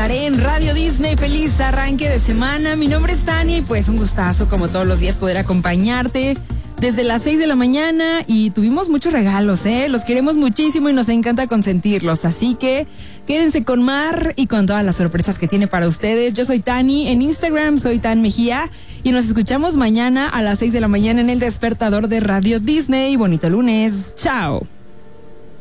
estaré en Radio Disney. Feliz arranque de semana. Mi nombre es Tania y pues un gustazo como todos los días poder acompañarte desde las 6 de la mañana y tuvimos muchos regalos, los queremos muchísimo y nos encanta consentirlos, así que quédense con Mar y con todas las sorpresas que tiene para ustedes. Yo soy Tani, en Instagram soy Tan Mejía y nos escuchamos mañana a las 6 de la mañana en el despertador de Radio Disney. Bonito lunes, chao.